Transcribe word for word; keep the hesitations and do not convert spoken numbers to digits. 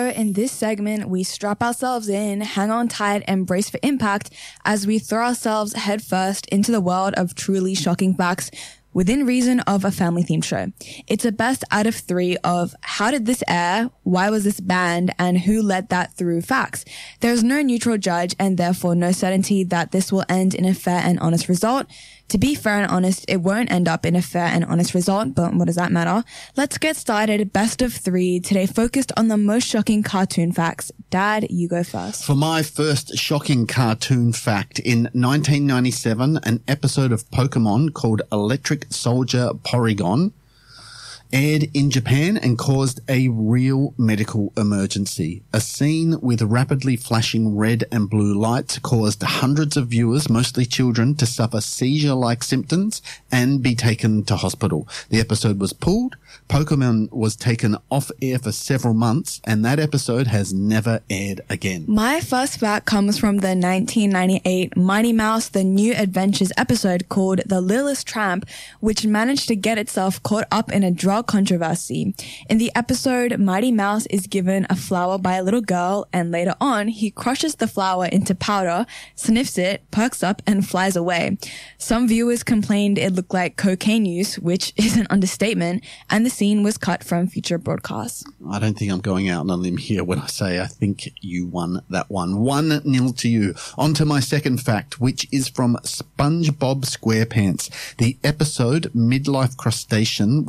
So in this segment, we strap ourselves in, hang on tight, and brace for impact as we throw ourselves headfirst into the world of truly shocking facts within reason of a family-themed show. It's a best out of three of how did this air, why was this banned, and who led that through facts. There's no neutral judge and therefore no certainty that this will end in a fair and honest result. To be fair and honest, it won't end up in a fair and honest result, but what does that matter? Let's get started. Best of three. Today focused on the most shocking cartoon facts. Dad, you go first. For my first shocking cartoon fact, in nineteen ninety-seven, an episode of Pokemon called Electric Soldier Porygon aired in Japan and caused a real medical emergency. A scene with rapidly flashing red and blue lights caused hundreds of viewers, mostly children, to suffer seizure-like symptoms and be taken to hospital. The episode was pulled, Pokemon was taken off air for several months, and that episode has never aired again. My first fact comes from the nineteen ninety-eight Mighty Mouse The New Adventures episode called The Littlest Tramp, which managed to get itself caught up in a drug controversy. In the episode, Mighty Mouse is given a flower by a little girl, and later on, he crushes the flower into powder, sniffs it, perks up, and flies away. Some viewers complained it looked like cocaine use, which is an understatement, and the scene was cut from future broadcasts. I don't think I'm going out on a limb here when I say I think you won that one. One nil to you. On to my second fact, which is from SpongeBob SquarePants. The episode Midlife Crustacean